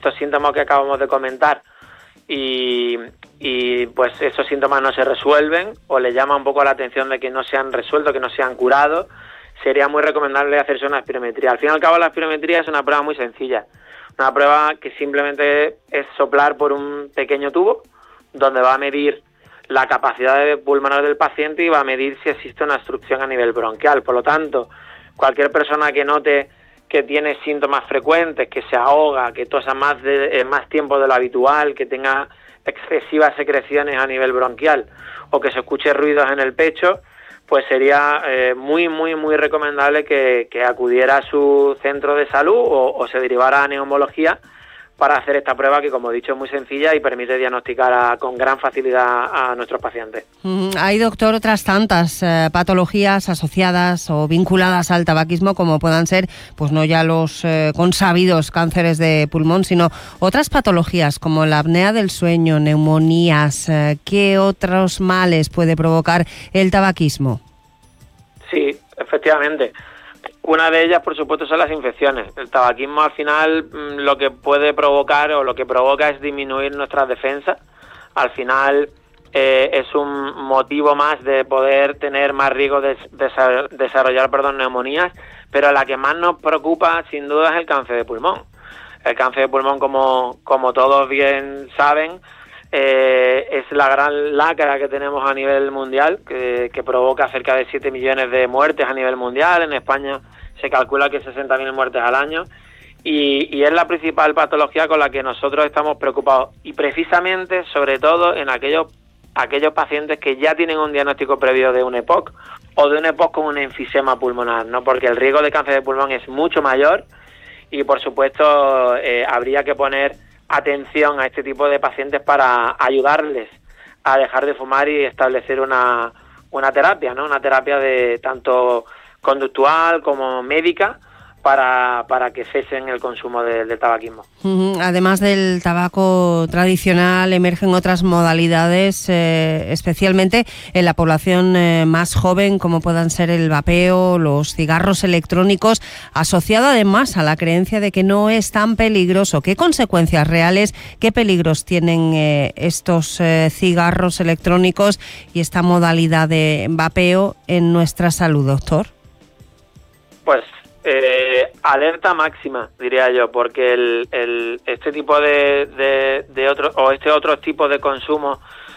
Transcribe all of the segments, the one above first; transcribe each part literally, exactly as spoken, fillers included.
estos síntomas que acabamos de comentar y, y pues esos síntomas no se resuelven o le llama un poco la atención de que no se han resuelto, que no se han curado, sería muy recomendable hacerse una espirometría. Al fin y al cabo, la espirometría es una prueba muy sencilla, una prueba que simplemente es soplar por un pequeño tubo donde va a medir la capacidad pulmonar del paciente y va a medir si existe una obstrucción a nivel bronquial. Por lo tanto, cualquier persona que note que tiene síntomas frecuentes, que se ahoga, que tosa más de eh, más tiempo de lo habitual, que tenga excesivas secreciones a nivel bronquial o que se escuche ruidos en el pecho, pues sería eh, muy, muy, muy recomendable que, que acudiera a su centro de salud o, o se derivara a neumología para hacer esta prueba que, como he dicho, es muy sencilla y permite diagnosticar a, con gran facilidad a nuestros pacientes. Mm, hay, doctor, otras tantas eh, patologías asociadas o vinculadas al tabaquismo, como puedan ser, pues no ya los eh, consabidos cánceres de pulmón, sino otras patologías como la apnea del sueño, neumonías. Eh, ¿Qué otros males puede provocar el tabaquismo? Sí, efectivamente. Una de ellas, por supuesto, son las infecciones. El tabaquismo, al final, lo que puede provocar o lo que provoca es disminuir nuestras defensas. Al final, eh, es un motivo más de poder tener más riesgo de, de desarrollar perdón, neumonías, pero la que más nos preocupa, sin duda, es el cáncer de pulmón. El cáncer de pulmón, como, como todos bien saben, eh, es la gran lacra que tenemos a nivel mundial, que, que provoca cerca de siete millones de muertes a nivel mundial. En España se calcula que sesenta mil muertes al año y, y es la principal patología con la que nosotros estamos preocupados y precisamente, sobre todo, en aquellos aquellos pacientes que ya tienen un diagnóstico previo de un E P O C o de un E P O C con un enfisema pulmonar, ¿no? Porque el riesgo de cáncer de pulmón es mucho mayor y, por supuesto, eh, habría que poner atención a este tipo de pacientes para ayudarles a dejar de fumar y establecer una, una terapia, ¿no? Una terapia de tanto conductual como médica para, para que cesen el consumo de, del tabaquismo. Uh-huh. Además del tabaco tradicional, emergen otras modalidades, eh, especialmente en la población eh, más joven, como puedan ser el vapeo, los cigarros electrónicos, asociado además a la creencia de que no es tan peligroso. ¿Qué consecuencias reales, qué peligros tienen eh, estos eh, cigarros electrónicos y esta modalidad de vapeo en nuestra salud, doctor? Pues eh, alerta máxima, diría yo, porque el, el este tipo de, de, de otro o este otro tipo de consumo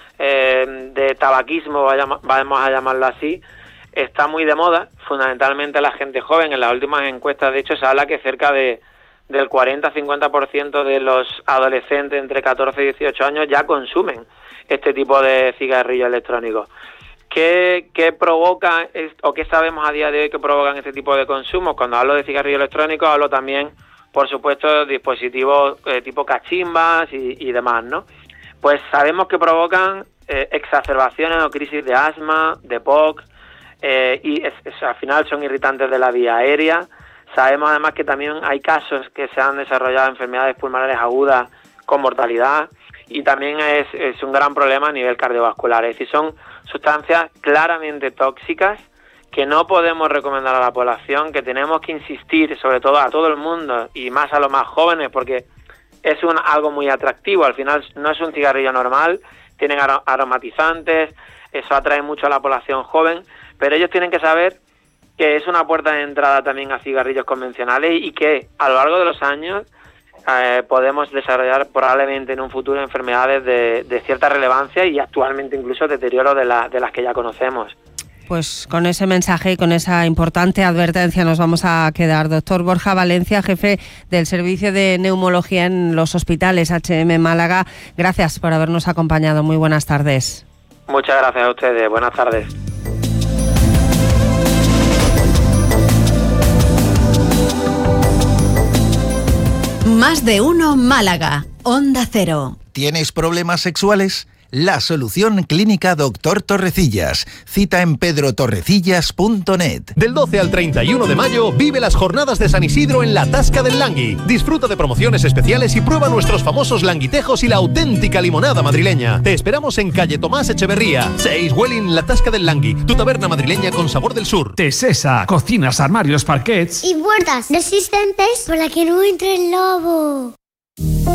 eh, de tabaquismo, vayamos, vamos a llamarlo así, está muy de moda, fundamentalmente la gente joven. En las últimas encuestas, de hecho, se habla que cerca de del cuarenta a cincuenta por ciento de los adolescentes entre catorce y dieciocho años ya consumen este tipo de cigarrillos electrónicos. ¿Qué, qué provoca o qué sabemos a día de hoy que provocan este tipo de consumos? Cuando hablo de cigarrillos electrónicos hablo también, por supuesto, de dispositivos eh, tipo cachimbas y, y demás, ¿no? Pues sabemos que provocan eh, exacerbaciones o crisis de asma, de P O C, eh, y es, es, al final son irritantes de la vía aérea. Sabemos además que también hay casos que se han desarrollado enfermedades pulmonares agudas con mortalidad y también es, es un gran problema a nivel cardiovascular. Es decir, son sustancias claramente tóxicas que no podemos recomendar a la población, que tenemos que insistir, sobre todo a todo el mundo y más a los más jóvenes, porque es un, algo muy atractivo. Al final no es un cigarrillo normal, tienen aromatizantes, eso atrae mucho a la población joven, pero ellos tienen que saber que es una puerta de entrada también a cigarrillos convencionales y que a lo largo de los años Eh, podemos desarrollar probablemente en un futuro enfermedades de, de cierta relevancia y actualmente incluso deterioro de, la, de las que ya conocemos. Pues con ese mensaje y con esa importante advertencia nos vamos a quedar. Doctor Borja Valencia, jefe del Servicio de Neumología en los Hospitales H M Málaga, gracias por habernos acompañado. Muy buenas tardes. Muchas gracias a ustedes. Buenas tardes. Más de uno Málaga, Onda Cero. ¿Tienes problemas sexuales? La solución clínica Doctor Torrecillas. Cita en pedro torrecillas punto net. Del doce al treinta y uno de mayo vive las jornadas de San Isidro en la Tasca del Langui. Disfruta de promociones especiales y prueba nuestros famosos languitejos y la auténtica limonada madrileña. Te esperamos en calle Tomás Echeverría, seis Welling, la Tasca del Langui, tu taberna madrileña con sabor del sur. Tesesa, cocinas, armarios, parquets y puertas resistentes para que no entre el lobo.